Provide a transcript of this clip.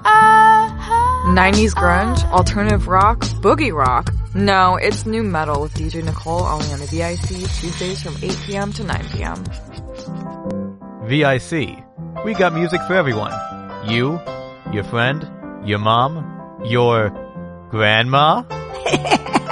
90s grunge, alternative rock, boogie rock. No, it's new metal with DJ Nicole only on the VIC, Tuesdays from 8 p.m. to 9 p.m. VIC. We got music for everyone. You, your friend, your mom, your grandma.